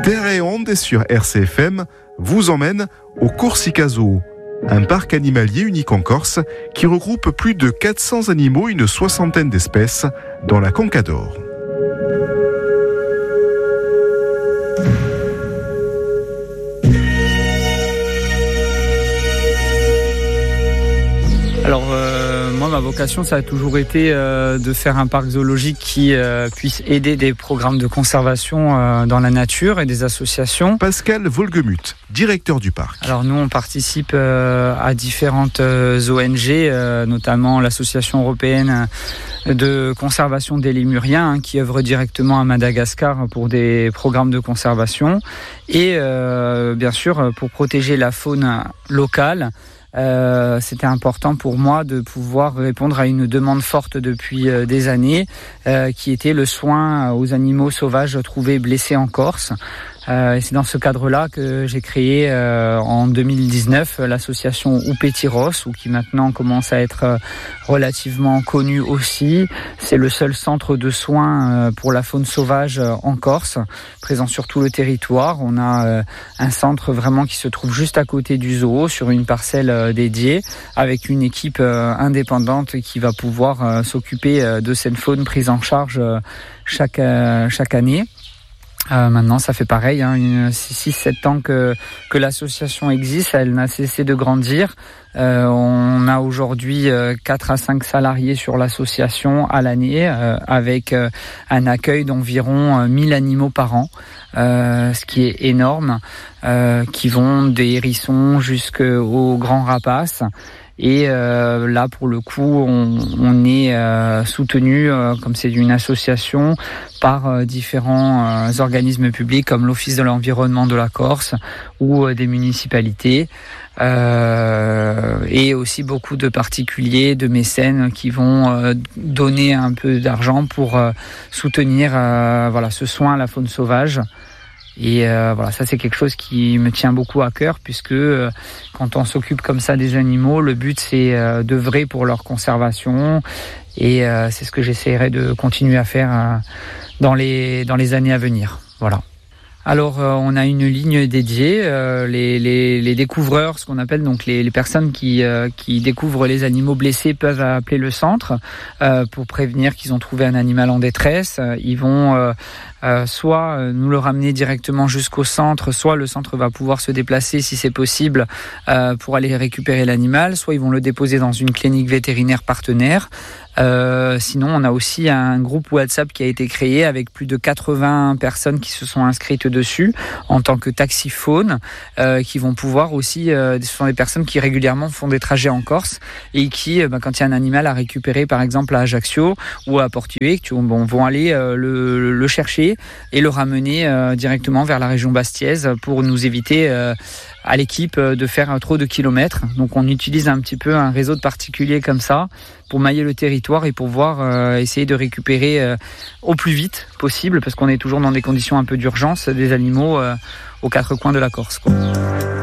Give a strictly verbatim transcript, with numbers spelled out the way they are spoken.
Terre et Onde sur R C F M vous emmène au Corsica Zoo, un parc animalier unique en Corse qui regroupe plus de quatre cents animaux et une soixantaine d'espèces dans la Conca d'Or. Alors euh, moi ma vocation ça a toujours été euh, de faire un parc zoologique qui euh, puisse aider des programmes de conservation euh, dans la nature et des associations. Pascal Volgemuth, directeur du parc. Alors nous on participe euh, à différentes euh, O N G, euh, notamment l'association européenne de conservation des lémuriens hein, qui œuvre directement à Madagascar pour des programmes de conservation et euh, bien sûr pour protéger la faune locale. Euh, c'était important pour moi de pouvoir répondre à une demande forte depuis euh, des années euh, qui était le soin aux animaux sauvages trouvés blessés en Corse. Euh, et c'est dans ce cadre-là que j'ai créé euh, en deux mille dix-neuf l'association Oupetiros, ou qui maintenant commence à être euh, relativement connue aussi. C'est le seul centre de soins euh, pour la faune sauvage euh, en Corse, présent sur tout le territoire. On a euh, un centre vraiment qui se trouve juste à côté du zoo, sur une parcelle euh, dédiée, avec une équipe euh, indépendante qui va pouvoir euh, s'occuper euh, de cette faune prise en charge euh, chaque, euh, chaque année. Euh, maintenant, ça fait pareil, hein, six sept ans que, que l'association existe, elle n'a cessé de grandir. Euh, on a aujourd'hui euh, quatre à cinq salariés sur l'association à l'année, euh, avec euh, un accueil d'environ euh, mille animaux par an, euh, ce qui est énorme, euh, qui vont des hérissons jusqu'aux grands rapaces. Et euh, là, pour le coup, on, on est euh, soutenu, euh, comme c'est une association, par euh, différents euh, organismes publics comme l'Office de l'environnement de la Corse ou euh, des municipalités. Euh, et aussi beaucoup de particuliers, de mécènes qui vont euh, donner un peu d'argent pour euh, soutenir euh, voilà, ce soin à la faune sauvage. Et euh, voilà, ça c'est quelque chose qui me tient beaucoup à cœur, puisque euh, quand on s'occupe comme ça des animaux, le but c'est euh, d'œuvrer pour leur conservation, et euh, c'est ce que j'essaierai de continuer à faire euh, dans les dans les années à venir. Voilà. Alors euh, on a une ligne dédiée, euh, les, les, les découvreurs, ce qu'on appelle donc les, les personnes qui, euh, qui découvrent les animaux blessés peuvent appeler le centre euh, pour prévenir qu'ils ont trouvé un animal en détresse. Ils vont euh, euh, soit nous le ramener directement jusqu'au centre, soit le centre va pouvoir se déplacer si c'est possible euh, pour aller récupérer l'animal, soit ils vont le déposer dans une clinique vétérinaire partenaire. Euh, sinon, on a aussi un groupe WhatsApp qui a été créé avec plus de quatre-vingts personnes qui se sont inscrites dessus en tant que taxiphone, euh, qui vont pouvoir aussi, euh, ce sont des personnes qui régulièrement font des trajets en Corse et qui, euh, bah, quand il y a un animal à récupérer, par exemple à Ajaccio ou à Portugues, bon, vont aller euh, le, le chercher et le ramener euh, directement vers la région bastiaise pour nous éviter euh, à l'équipe de faire trop de kilomètres. Donc on utilise un petit peu un réseau de particuliers comme ça pour mailler le territoire et pour pouvoir euh, essayer de récupérer euh, au plus vite possible, parce qu'on est toujours dans des conditions un peu d'urgence, des animaux euh, aux quatre coins de la Corse, quoi.